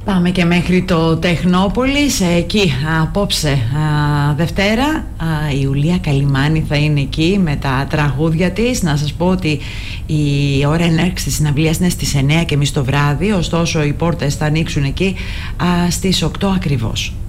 Πάμε και μέχρι το Τεχνόπολης. Εκεί απόψε Δευτέρα η Ιουλία Καλυμάνη θα είναι εκεί με τα τραγούδια της. Να σας πω ότι η ώρα ενέργειας της συναυλίας είναι στις 9:30 το βράδυ, ωστόσο οι πόρτες θα ανοίξουν εκεί στις 8 ακριβώς.